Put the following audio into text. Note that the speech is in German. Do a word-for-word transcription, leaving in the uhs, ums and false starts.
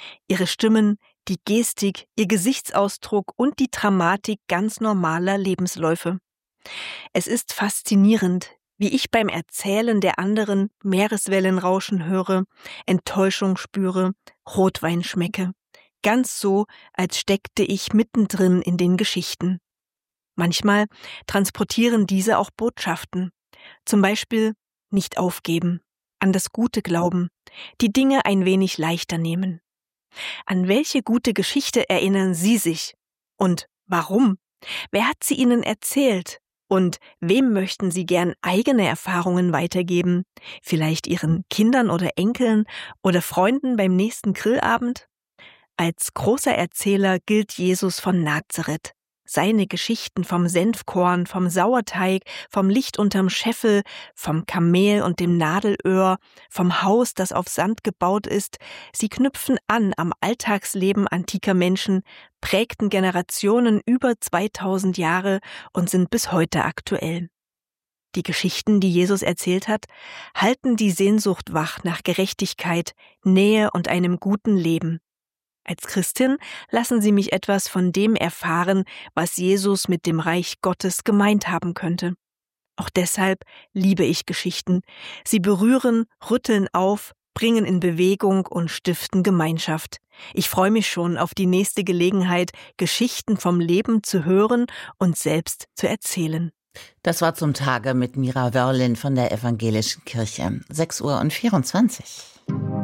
Ihre Stimmen, die Gestik, ihr Gesichtsausdruck und die Dramatik ganz normaler Lebensläufe. Es ist faszinierend, wie ich beim Erzählen der anderen Meereswellen rauschen höre, Enttäuschung spüre, Rotwein schmecke. Ganz so, als steckte ich mittendrin in den Geschichten. Manchmal transportieren diese auch Botschaften. Zum Beispiel nicht aufgeben, an das Gute glauben, die Dinge ein wenig leichter nehmen. An welche gute Geschichte erinnern Sie sich? Und warum? Wer hat sie Ihnen erzählt? Und wem möchten Sie gern eigene Erfahrungen weitergeben? Vielleicht Ihren Kindern oder Enkeln oder Freunden beim nächsten Grillabend? Als großer Erzähler gilt Jesus von Nazareth. Seine Geschichten vom Senfkorn, vom Sauerteig, vom Licht unterm Scheffel, vom Kamel und dem Nadelöhr, vom Haus, das auf Sand gebaut ist, sie knüpfen an am Alltagsleben antiker Menschen, prägten Generationen über zweitausend Jahre und sind bis heute aktuell. Die Geschichten, die Jesus erzählt hat, halten die Sehnsucht wach nach Gerechtigkeit, Nähe und einem guten Leben. Als Christin lassen Sie mich etwas von dem erfahren, was Jesus mit dem Reich Gottes gemeint haben könnte. Auch deshalb liebe ich Geschichten. Sie berühren, rütteln auf, bringen in Bewegung und stiften Gemeinschaft. Ich freue mich schon auf die nächste Gelegenheit, Geschichten vom Leben zu hören und selbst zu erzählen. Das war zum Tage mit Mira Wörlin von der Evangelischen Kirche. sechs Uhr vierundzwanzig.